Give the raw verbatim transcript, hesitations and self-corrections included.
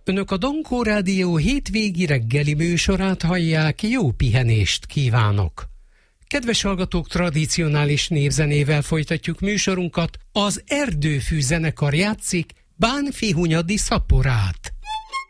Önök a Dankó Rádió hétvégi reggeli műsorát hallják, jó pihenést kívánok! Kedves hallgatók, tradicionális népzenével folytatjuk műsorunkat, az Erdőfű zenekar játszik Bánffy Hunyadi szaporát.